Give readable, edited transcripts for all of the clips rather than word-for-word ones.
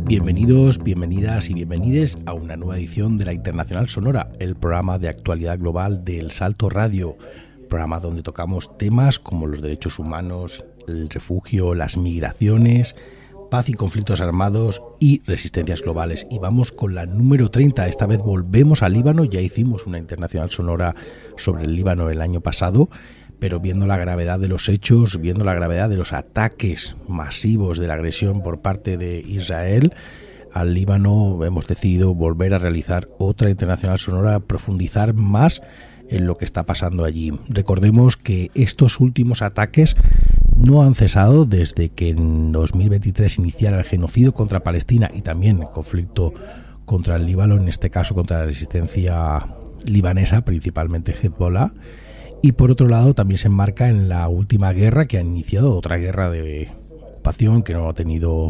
Bienvenidos, bienvenidas y bienvenides a una nueva edición de la Internacional Sonora, el programa de actualidad global de El Salto Radio, programa donde tocamos temas como los derechos humanos, el refugio, las migraciones, paz y conflictos armados y resistencias globales. Y vamos con la número 30, esta vez volvemos al Líbano. Ya hicimos una Internacional Sonora sobre el Líbano el año pasado, pero viendo la gravedad de los hechos, viendo la gravedad de los ataques masivos de la agresión por parte de Israel al Líbano, hemos decidido volver a realizar otra Internacional Sonora, profundizar más en lo que está pasando allí. Recordemos que estos últimos ataques no han cesado desde que en 2023 iniciara el genocidio contra Palestina y también el conflicto contra el Líbano, en este caso contra la resistencia libanesa, principalmente Hezbollah. Y por otro lado también se enmarca en la última guerra que ha iniciado, otra guerra de ocupación que no ha tenido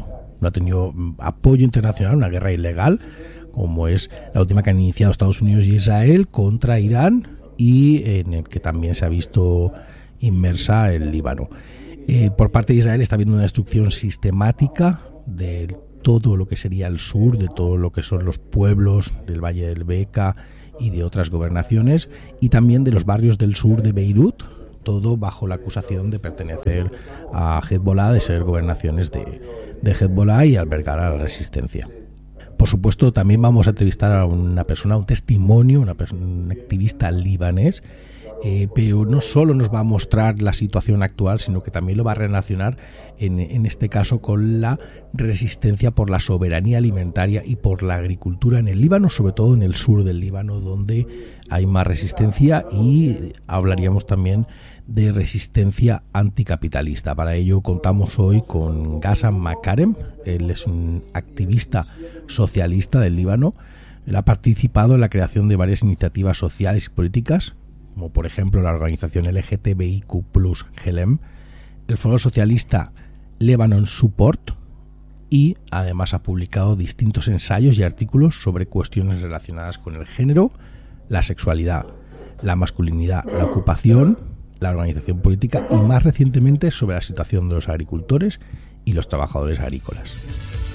apoyo internacional, una guerra ilegal, como es la última que han iniciado Estados Unidos y Israel contra Irán, y en el que también se ha visto inmersa el Líbano. Por parte de Israel está habiendo una destrucción sistemática de todo lo que sería el sur, de todo lo que son los pueblos del Valle del Beca y de otras gobernaciones, y también de los barrios del sur de Beirut, todo bajo la acusación de pertenecer a Hezbollah, de ser gobernaciones de Hezbollah y albergar a la resistencia. Por supuesto, también vamos a entrevistar a una persona, un testimonio, un activista libanés, pero no solo nos va a mostrar la situación actual, sino que también lo va a relacionar en este caso con la resistencia por la soberanía alimentaria y por la agricultura en el Líbano, sobre todo en el sur del Líbano, donde hay más resistencia, y hablaríamos también de resistencia anticapitalista. Para ello contamos hoy con Ghassan Makarem. Él es un activista socialista del Líbano. Él ha participado en la creación de varias iniciativas sociales y políticas, como por ejemplo la organización LGTBIQ+ GELEM, el foro socialista Lebanon Support, y además ha publicado distintos ensayos y artículos sobre cuestiones relacionadas con el género, la sexualidad, la masculinidad, la ocupación, la organización política y más recientemente sobre la situación de los agricultores y los trabajadores agrícolas.